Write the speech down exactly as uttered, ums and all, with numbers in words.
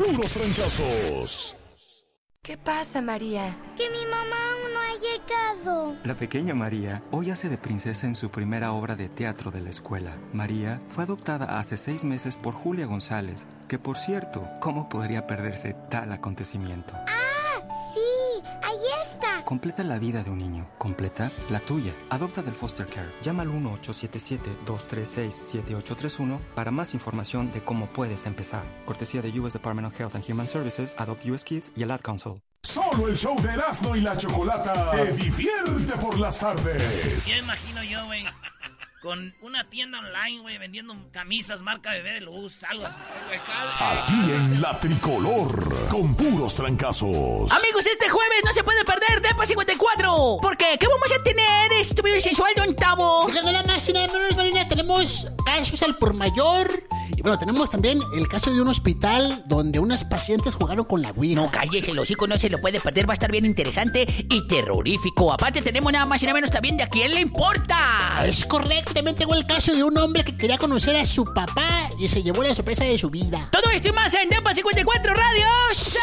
puros trancazos. ¿Qué pasa, María? Que mi mamá aún no ha llegado. La pequeña María hoy hace de princesa en su primera obra de teatro de la escuela. María fue adoptada hace seis meses por Julia González, que por cierto, ¿cómo podría perderse tal acontecimiento? ¡Ah, sí! ¡Ahí está! Completa la vida de un niño. Completa la tuya. Adopta del foster care. Llama al uno ocho siete siete, dos tres seis, siete ocho tres uno para más información de cómo puedes empezar. Cortesía de U S Department of Health and Human Services, Adopt U S Kids y el Ad Council. Solo el show de Erasmo y la Chocolata te divierte por las tardes. Ya imagino yo, güey, con una tienda online, güey, vendiendo camisas marca Bebé de Luz, algo así. Aquí en La Tricolor, con puros trancazos. Amigos, este jueves no se puede perder Depa cincuenta y cuatro. Porque, ¿qué vamos a tener? Estúpido y sensual, Don Tavo. Nada más y nada menos, Marina, tenemos casos al por mayor. Y bueno, tenemos también el caso de un hospital donde unas pacientes jugaron con la Ouija. No, cállese, el hocico, no se lo puede perder. Va a estar bien interesante y terrorífico. Aparte tenemos nada más y nada menos también de A Quién Le Importa. Es correcto, también tengo el caso de un hombre que quería conocer a su papá y se llevó la sorpresa de su vida. Todo esto y más en Depa cincuenta y cuatro Radio.